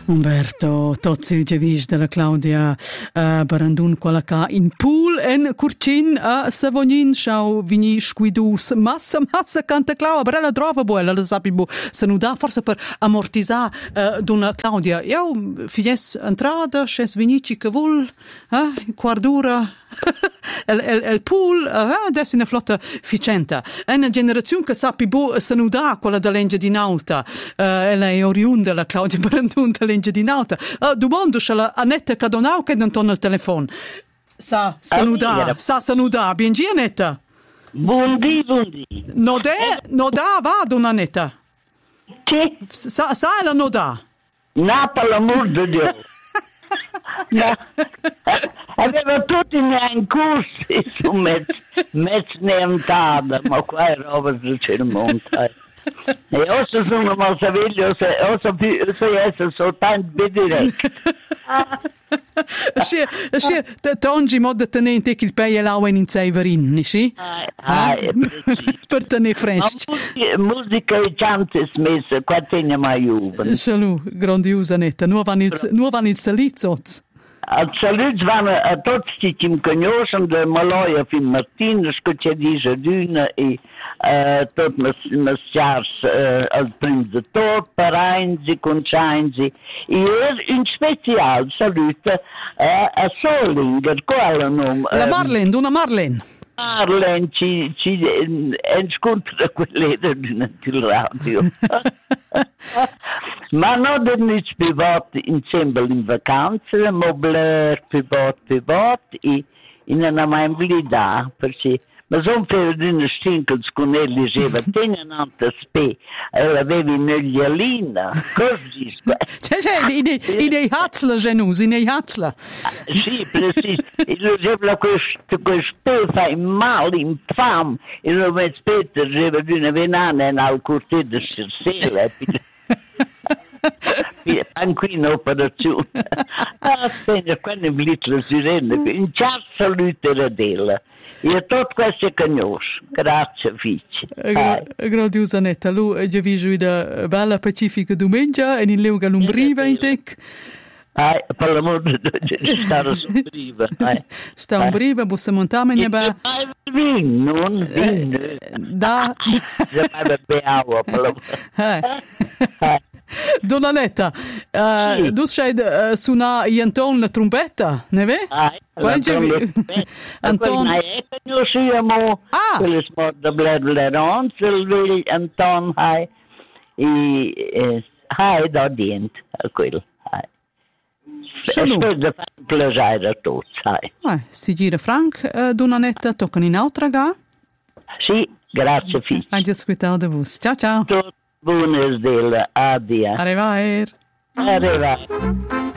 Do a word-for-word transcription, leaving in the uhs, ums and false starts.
Umberto Tozzi Gevis della Claudia uh, Barandun quella ca in pool en curcin a uh, Savognin schau vini squidus massa massa canta Claudia brella drova buella lo sapibu se nu da forse per ammortizzare uh, d'una Claudia io fies entrada sches vinici che vol eh quardura el, el, el pool uh, adesso una flotta ficenta è una generazione che sappi bo se nu da quella dell'Engia di Nauta uh, ella è oriunda la Claudia Barandun dell'Engia di Nauta uh, domando se la Annetta Cadonau che non torna al telefono sa se nu da sa se nu da bien gi Annetta buondì buondì no de no da vado Annetta che sa sa la no da Napoli l'amor di Dio no. Aveva tutti i miei corsi su mezzo mezzo neantada ma qua è roba su cermonta e o se sono mosaviglio o se più se essere soltanto bidiretto sì sì tongi mod tenente che il paese là in Seiverin sì ah per tenere fresco musica e canti smessa qua tenne mai uven salu grandiosa netta nuova il nuova il salizot al salut vanno a tutti che mi conoscono da Maloia fin Martino che dice d'una e tot mas chars al primo de tot parainzi conchainzi e in special salute a Solinger quale nome la Marlene una Marlene Marlene ci ci incontra quelle del radio ma non del privat insieme in vacanze mobile privat privat e in una mobilità perché ma sono per una stinkels con elle diceva tengono a spe avevi un'oglialina così cioè cioè i dei hatzler genus i dei hatzler sì preciso e lo diceva questo questo fai male infam e lo aspetta diceva di una venana in al corte di Cersela anche operazione ah spende quando mi litro sirene in ciao salute radella e tutto questo conosco grazie fici grandiosa netta lu già visto da bella pacifica domenica e in leuga lumbriva in tec ah per l'amor di Dio stare sombriva sta umbriva bussa montamene ba non da da beavo per l'amor Donna Netta, uh, sì. Tu sei uh, suona Anton la trombetta, ne vedi? Ah, Anton. Noi siamo ah. quelli smorda bledleron, Silvi Anton hai e hai da dient a quello. Sono. Spero di fare un piacere a tutti, sai. Eh, si gira Frank, uh, Donna Netta, toccano in altra ga? Sì, grazie figlio. Hai già ascoltato da voi. Ciao ciao. Buonasera, addio. Arrivederci. Arrivederci.